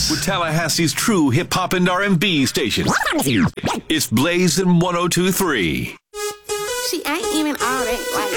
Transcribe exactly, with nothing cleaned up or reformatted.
with Tallahassee's true hip-hop and R and B station. It's Blazing one oh two point three. She ain't even all that. Like,